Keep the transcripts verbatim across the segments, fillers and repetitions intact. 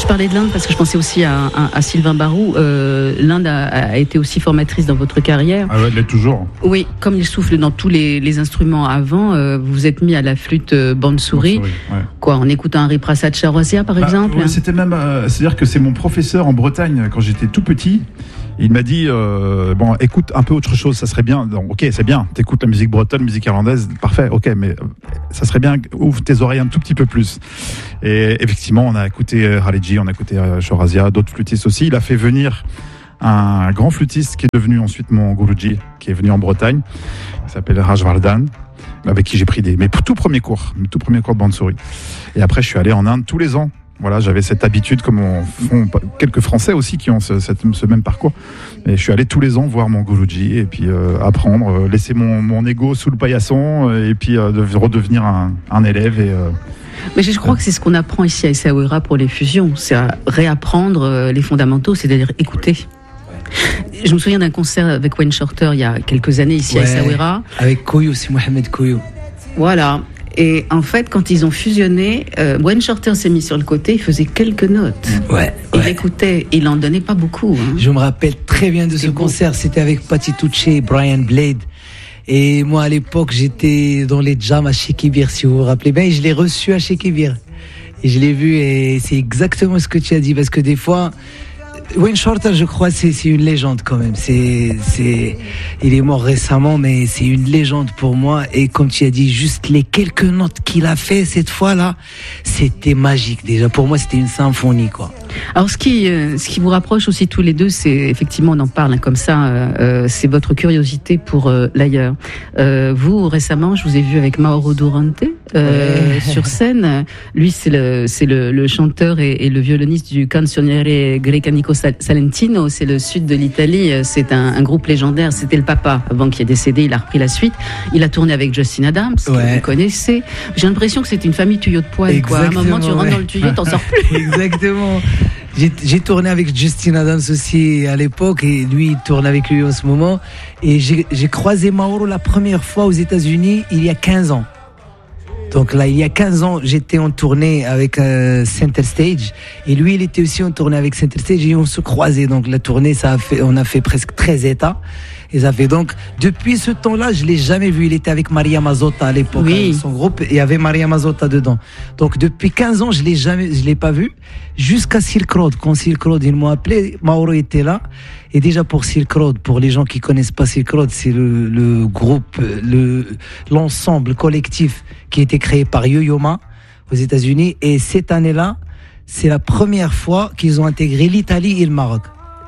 parlais de l'Inde parce que je pensais aussi à, à, à Sylvain Barou. Euh, L'Inde a, a été aussi formatrice dans votre carrière. Ah ouais, elle l'est toujours. Oui, comme il souffle dans tous les, les instruments avant, euh, vous vous êtes mis à la flûte euh, Bansuri. Ouais. Quoi, en écoutant Harry Prasad Chaurasia par bah, exemple. Ouais, c'était même, euh, c'est-à-dire que c'est mon professeur en Bretagne quand j'étais tout petit. Il m'a dit euh, bon, écoute un peu autre chose, ça serait bien. Donc, ok, c'est bien. T'écoutes la musique bretonne, musique irlandaise, parfait. Ok, mais ça serait bien. Ouvre tes oreilles un tout petit peu plus. Et effectivement, on a écouté Haleji, on a écouté euh, Chaurasia, d'autres flûtistes aussi. Il a fait venir un grand flûtiste qui est devenu ensuite mon guruji, qui est venu en Bretagne. Il s'appelle Rajvardhan, avec qui j'ai pris des, mes tout premiers cours, mes tout premiers cours de Bansuri. Et après, je suis allé en Inde tous les ans. Voilà, j'avais cette habitude, comme on font quelques Français aussi qui ont ce, cette, ce même parcours. Et je suis allé tous les ans voir mon guruji et puis euh, apprendre, euh, laisser mon, mon ego sous le paillasson euh, et puis euh, de redevenir un, un élève. Et, euh, Mais je crois que c'est ce qu'on apprend ici à Essaouira pour les fusions, c'est à réapprendre les fondamentaux, c'est-à-dire écouter. Je me souviens d'un concert avec Wayne Shorter il y a quelques années ici ouais, à Essaouira. Avec Koyo, c'est Mohamed Koyo. Voilà. Et en fait, quand ils ont fusionné, euh, Wayne Shorter s'est mis sur le côté, il faisait quelques notes. Ouais. Il ouais. écoutait, il n'en donnait pas beaucoup. Hein. Je me rappelle très bien de ce beau. concert, c'était avec Patty Tucci et Brian Blade. Et moi, à l'époque, j'étais dans les jams à Shekibir, si vous vous rappelez bien, et je l'ai reçu à Shekibir. Et je l'ai vu, et c'est exactement ce que tu as dit, parce que des fois, Wayne Shorter, je crois, c'est, c'est une légende quand même. C'est, c'est, il est mort récemment, mais c'est une légende pour moi. Et comme tu as dit, juste les quelques notes qu'il a fait cette fois-là, c'était magique. Déjà, pour moi, c'était une symphonie, quoi. Alors, ce qui, euh, ce qui vous rapproche aussi tous les deux, c'est effectivement, on en parle hein, comme ça, euh, c'est votre curiosité pour euh, l'ailleurs. Euh, vous, récemment, je vous ai vu avec Mauro Durante euh, ouais. sur scène. Lui, c'est le, c'est le, le chanteur et, et le violoniste du Canzoniere Grecanico Salentino. C'est le sud de l'Italie. C'est un, un groupe légendaire. C'était le papa avant qu'il est décédé. Il a repris la suite. Il a tourné avec Justin Adams, ouais. que vous connaissez. J'ai l'impression que c'est une famille tuyau de poêle. Quoi. À un moment, tu rentres ouais. dans le tuyau, t'en sors plus. Exactement. J'ai, j'ai tourné avec Justin Adams aussi à l'époque et lui il tourne avec lui en ce moment et j'ai, j'ai croisé Mauro la première fois aux États-Unis il y a quinze ans. Donc là il y a quinze ans j'étais en tournée avec euh, Center Stage et lui il était aussi en tournée avec Center Stage et on se croisait. Donc la tournée ça a fait, on a fait presque treize États. Et ça fait donc, depuis ce temps-là, je l'ai jamais vu. Il était avec Maria Mazzotta à l'époque, oui. avec son groupe, et il y avait Maria Mazzotta dedans. Donc depuis quinze ans, je l'ai jamais, je l'ai pas vu, jusqu'à Silk Road. Quand Silk Road, ils m'ont appelé, Mauro était là. Et déjà pour Silk Road, pour les gens qui connaissent pas Silk Road, c'est le, le groupe, le, l'ensemble collectif qui a été créé par Yo-Yo Ma aux États-Unis. Et cette année-là, c'est la première fois qu'ils ont intégré l'Italie et le Maroc.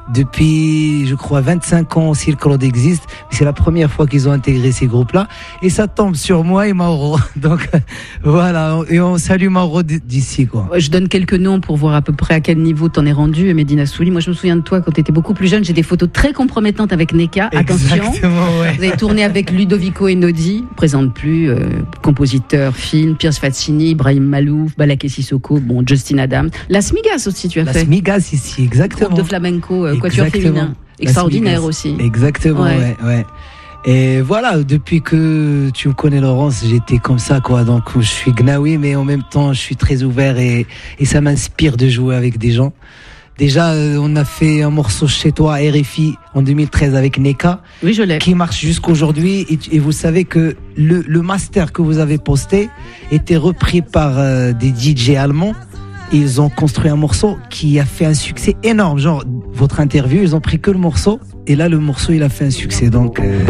Depuis, je crois, vingt-cinq ans, Silk Road existe. C'est la première fois qu'ils ont intégré ces groupes-là. Et ça tombe sur moi et Mauro. Donc, voilà. Et on salue Mauro d'ici, quoi. Je donne quelques noms pour voir à peu près à quel niveau t'en es rendu, Medina Souli. Moi, je me souviens de toi quand t'étais beaucoup plus jeune. J'ai des photos très compromettantes avec Neka. Attention. Exactement, ouais. Vous avez tourné avec Ludovico Einaudi. Présente plus, euh, compositeur, film, Pierce Fazzini, Ibrahim Malouf, Balaké Sissoko, bon, Justin Adams. Las Migas aussi, tu as Las fait. Las Migas ici, exactement. Groupe de flamenco. Euh, Quatuor féminin, extraordinaire aussi. Exactement, ouais. ouais, ouais. Et voilà, depuis que tu me connais, Laurence, j'étais comme ça, quoi. Donc, je suis gnaoui, mais en même temps, je suis très ouvert et, et ça m'inspire de jouer avec des gens. Déjà, on a fait un morceau chez toi à R F I en deux mille treize avec Neka. Oui, je l'ai. Qui marche jusqu'aujourd'hui. Et, et vous savez que le, le master que vous avez posté était repris par euh, des D J allemands. Ils ont construit un morceau qui a fait un succès énorme. Genre, votre interview, ils ont pris que le morceau. Et là, le morceau, il a fait un succès. Donc, euh,